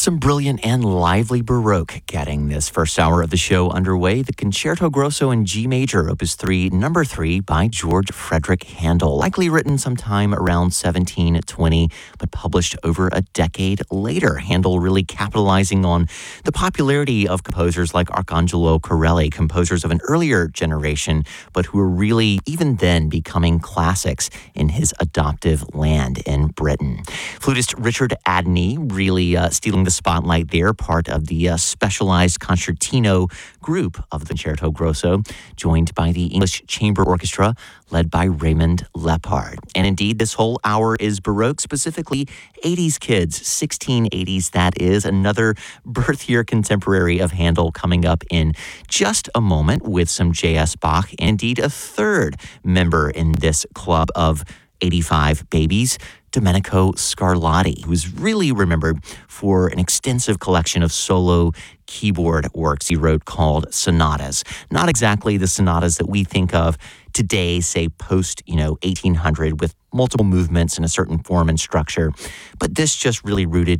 Some brilliant and lively Baroque getting this first hour of the show underway. The Concerto Grosso in G Major, Opus 3, number 3 by George Frederick Handel. Likely written sometime around 1720, but published over a decade later. Handel really capitalizing on the popularity of composers like Arcangelo Corelli, composers of an earlier generation, but who were really, even then, becoming classics in his adoptive land in Britain. Flutist Richard Adney really stealing the spotlight there, part of the specialized concertino group of the Concerto Grosso, joined by the English Chamber Orchestra, led by Raymond Lepard. And indeed, this whole hour is Baroque, specifically 80s kids, 1680s, that is. Another birth year contemporary of Handel coming up in just a moment with some J.S. Bach, and indeed a third member in this club of 85 babies, Domenico Scarlatti, who is really remembered for an extensive collection of solo keyboard works he wrote called sonatas. Not exactly the sonatas that we think of today, say post, 1800, with multiple movements in a certain form and structure, but this just really rooted